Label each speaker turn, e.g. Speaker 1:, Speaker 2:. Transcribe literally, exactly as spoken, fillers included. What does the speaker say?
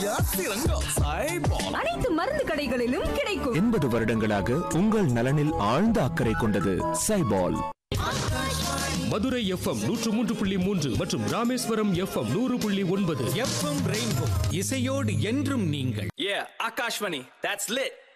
Speaker 1: அனைத்து மருந்து கடைகளிலும் கிடைக்கும்.
Speaker 2: எண்பது வருடங்களாக உங்கள் நலனில் ஆழ்ந்த அக்கறை கொண்டது சைபால்.
Speaker 3: மதுரை எஃப்எம் நூற்று மூன்று புள்ளி மூன்று மற்றும் ராமேஸ்வரம் எஃப்எம் நூறு புள்ளி ஒன்பது.
Speaker 4: எஃப்எம் ரெயின்போ இசையோடு என்றும் நீங்கள்.
Speaker 5: Yeah, Akashvani, that's lit.